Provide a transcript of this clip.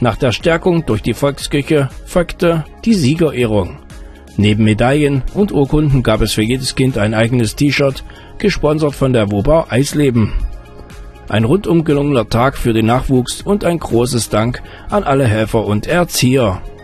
Nach der Stärkung durch die Volksküche folgte die Siegerehrung. Neben Medaillen und Urkunden gab es für jedes Kind ein eigenes T-Shirt, gesponsert von der Wobau Eisleben. Ein rundum gelungener Tag für den Nachwuchs und ein großes Dank an alle Helfer und Erzieher.